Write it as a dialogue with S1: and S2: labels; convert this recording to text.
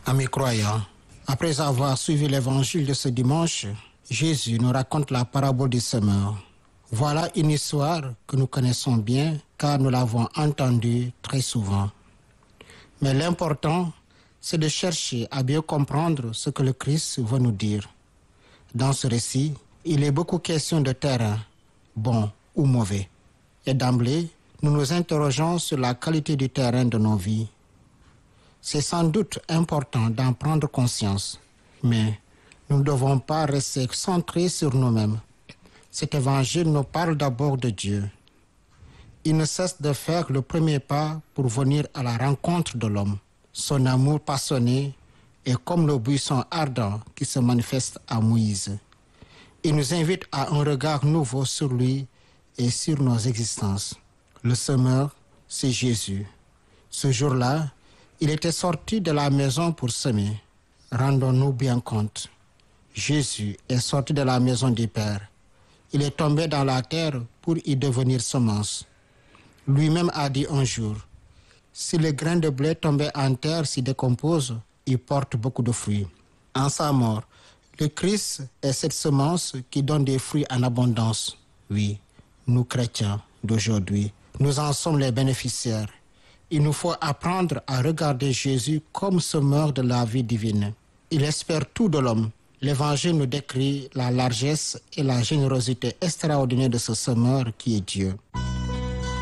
S1: Amis croyants, après avoir suivi l'évangile de ce dimanche, Jésus nous raconte la parabole du semeur. Voilà une histoire que nous connaissons bien car nous l'avons entendue très souvent. Mais l'important, c'est de chercher à bien comprendre ce que le Christ veut nous dire. Dans ce récit, il est beaucoup question de terrain, bon ou mauvais. Et d'emblée, nous nous interrogeons sur la qualité du terrain de nos vies. C'est sans doute important d'en prendre conscience, mais nous ne devons pas rester centrés sur nous-mêmes. Cet évangile nous parle d'abord de Dieu. Il ne cesse de faire le premier pas pour venir à la rencontre de l'homme. Son amour passionné est comme le buisson ardent qui se manifeste à Moïse. Il nous invite à un regard nouveau sur lui et sur nos existences. Le semeur, c'est Jésus. Ce jour-là, il était sorti de la maison pour semer. Rendons-nous bien compte. Jésus est sorti de la maison du Père. Il est tombé dans la terre pour y devenir semence. Lui-même a dit un jour, « Si le grain de blé tombé en terre s'y décompose, il porte beaucoup de fruits. » En sa mort, le Christ est cette semence qui donne des fruits en abondance. Oui, nous chrétiens d'aujourd'hui, nous en sommes les bénéficiaires. Il nous faut apprendre à regarder Jésus comme semeur de la vie divine. Il espère tout de l'homme. L'Évangile nous décrit la largesse et la générosité extraordinaire de ce semeur qui est Dieu.